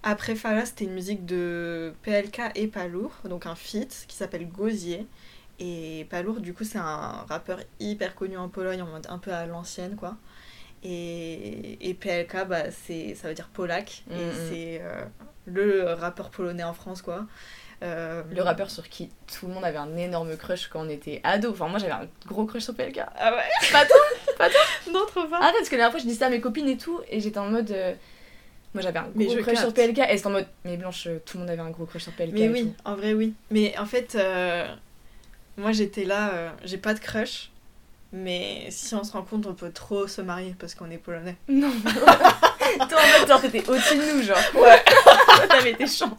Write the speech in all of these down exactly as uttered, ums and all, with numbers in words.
Après Fala, c'était une musique de P L K et Palour, donc un feat qui s'appelle Gosier. Et Palour, du coup, c'est un rappeur hyper connu en Pologne, en mode un peu à l'ancienne, quoi. Et, et P L K, bah, c'est, ça veut dire Polak, Mmh, et mmh. c'est euh, le rappeur polonais en France, quoi. Euh, Le rappeur sur qui tout le monde avait un énorme crush quand on était ado. Enfin, moi j'avais un gros crush sur P L K. Ah ouais. Pas toi Pas toi Non, trop pas. Arrête, parce que la dernière fois je disais ça à mes copines et tout, et j'étais en mode. euh, Moi j'avais un Mais gros je crush sur capte. P L K, et c'était en mode. Mais Blanche, euh, tout le monde avait un gros crush sur P L K. Mais et oui, tout. en vrai, oui. Mais en fait, euh, moi j'étais là, euh, j'ai pas de crush, mais si on se rend compte, on peut trop se marier parce qu'on est polonais. Non. Toi en mode, genre t'étais au-dessus de nous, genre. Ouais. Toi t'avais tes chances.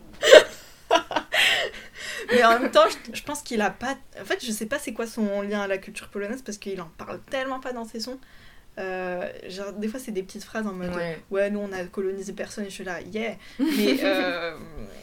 Mais en même temps, je, je pense qu'il a pas. En fait, je sais pas c'est quoi son lien à la culture polonaise parce qu'il en parle tellement pas dans ses sons. Euh, genre, des fois, c'est des petites phrases en mode Ouais. ouais, nous on a colonisé personne et je suis là, yeah. Mais. Euh...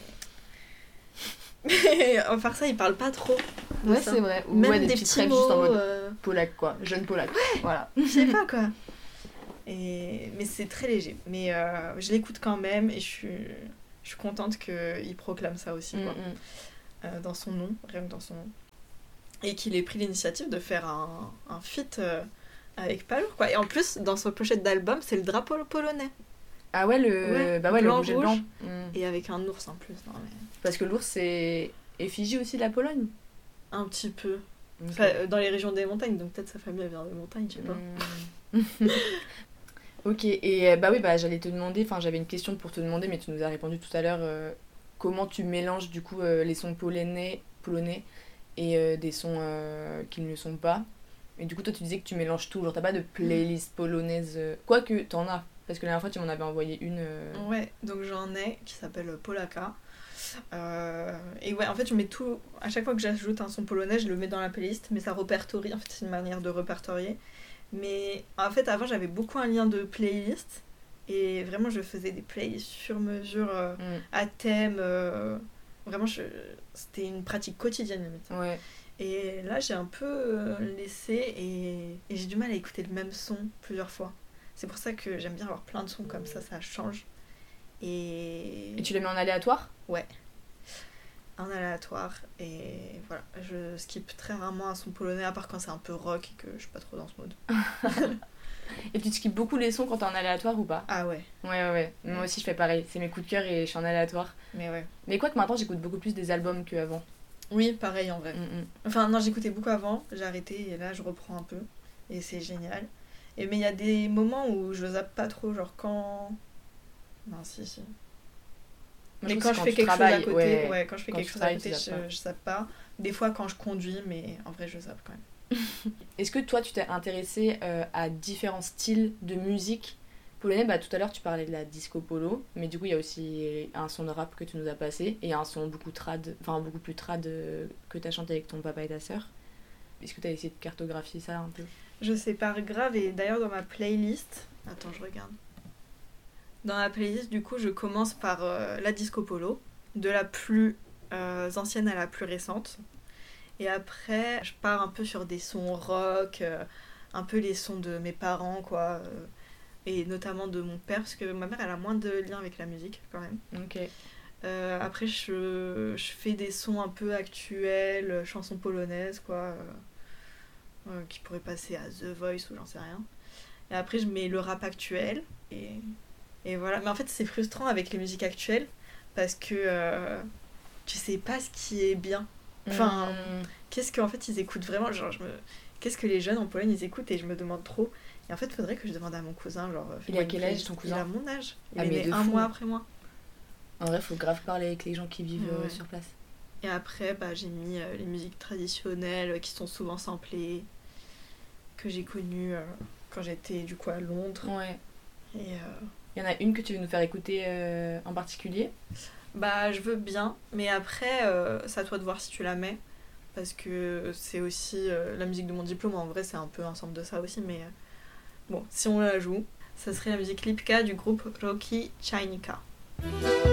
mais à part ça, il parle pas trop. de Ouais, ça. c'est vrai. Ou Même ouais, des, des petits petits traits mots. juste en mode euh, Polak, quoi. Jeune Polak. Ouais. Voilà. Je sais pas quoi. Et... Mais c'est très léger. Mais euh, je l'écoute quand même et je suis, je suis contente qu'il proclame ça aussi, quoi. Mm, mm. Euh, dans son nom, rien que dans son nom. Et qu'il ait pris l'initiative de faire un, un feat euh, avec Palour, quoi. Et en plus, dans sa pochette d'album, c'est le drapeau polonais. Ah ouais, le. Ouais, Bah ouais, blanc, le rouge et le rouge. blanc. Mm. Et avec un ours en plus. Non, mais... Parce que l'ours, c'est effigie aussi de la Pologne. Un petit peu. Donc, Enfin, euh, dans les régions des montagnes, donc peut-être sa famille elle vient des montagnes, je sais pas. Mm. Ok, et euh, bah oui, bah j'allais te demander, enfin j'avais une question pour te demander, mais tu nous as répondu tout à l'heure, euh, comment tu mélanges du coup euh, les sons polonais, polonais et euh, des sons euh, qui ne le sont pas. Et du coup, toi tu disais que tu mélanges tout, genre t'as pas de playlist polonaise, euh, quoique t'en as, parce que la dernière fois tu m'en avais envoyé une. euh, Ouais, donc j'en ai qui s'appelle Polaka. Euh, et ouais, en fait, je mets tout. À chaque fois que j'ajoute un son polonais, je le mets dans la playlist, mais ça répertorie. En fait, c'est une manière de répertorier. Mais en fait, avant, j'avais beaucoup un lien de playlist. Et vraiment, je faisais des playlists sur mesure, euh, mm, à thème. euh, Vraiment, je... c'était une pratique quotidienne, limite. Ouais. Et là, j'ai un peu euh, laissé et... et j'ai du mal à écouter le même son plusieurs fois. C'est pour ça que j'aime bien avoir plein de sons comme ça, ça change. Et, Et tu les mets en aléatoire? ouais, un aléatoire. Et voilà, je skip très rarement un son polonais, à part quand c'est un peu rock et que je suis pas trop dans ce mode. Et tu te skippes beaucoup les sons quand t'es en aléatoire ou pas? Ah ouais, Ouais, ouais, ouais. Moi aussi je fais pareil, c'est mes coups de cœur et je suis en aléatoire. mais ouais. Mais quoi que maintenant j'écoute beaucoup plus des albums qu'avant. Oui, pareil en vrai. Mm, mm. Enfin, non, j'écoutais beaucoup avant, j'ai arrêté et là je reprends un peu. Et c'est génial. Et, mais il y a des moments où je zappe pas trop, genre quand. Non, si, si. Moi, Mais trouve quand que je c'est fais tu quelque chose travailles, à côté, ouais. ouais, quand je fais Quand quelque tu chose à travailles, côté, tu zappes pas. je, je zappe pas. Des fois quand je conduis, mais en vrai je zappe quand même. Est-ce que toi, tu t'es intéressé euh, à différents styles de musique polonais? Bah, tout à l'heure, tu parlais de la disco polo, mais du coup, il y a aussi un son de rap que tu nous as passé, et un son beaucoup, trad, enfin, beaucoup plus trad euh, que tu as chanté avec ton papa et ta sœur. Est-ce que tu as essayé de cartographier ça un peu? Je sais pas grave, et d'ailleurs dans ma playlist. Attends, je regarde. Dans ma playlist, du coup, je commence par euh, la disco polo, de la plus euh, ancienne à la plus récente. Et après, je pars un peu sur des sons rock, euh, un peu les sons de mes parents, quoi. euh, et notamment de mon père, parce que ma mère, elle a moins de lien avec la musique, quand même. Ok. Euh, après, je, je fais des sons un peu actuels, euh, chansons polonaises, quoi, euh, euh, qui pourraient passer à The Voice ou j'en sais rien. Et après, je mets le rap actuel, et, et voilà. Mais en fait, c'est frustrant avec les musiques actuelles, parce que euh, tu sais pas ce qui est bien. Enfin, Mm. qu'est-ce qu'en fait ils écoutent vraiment, genre, je me... qu'est-ce que les jeunes en Pologne ils écoutent, et je me demande trop. Et en fait, faudrait que je demande à mon cousin, genre, Il fais-moi a une quel âge, playlist. ton cousin? Il a mon âge. Il Ah, est mais né de un fou. mois après moi. En vrai, faut grave parler avec les gens qui vivent euh, Ouais. sur place. Et après, bah, j'ai mis euh, les musiques traditionnelles euh, qui sont souvent samplées, que j'ai connues euh, quand j'étais du coup à Londres. Ouais. Et euh, Il y en a une que tu veux nous faire écouter euh, en particulier? bah, je veux bien, mais après, euh, c'est à toi de voir si tu la mets. Parce que c'est aussi euh, la musique de mon diplôme, en vrai, c'est un peu ensemble de ça aussi, mais euh, bon, si on la joue, ça serait la musique Lipka du groupe Rocky Chainika.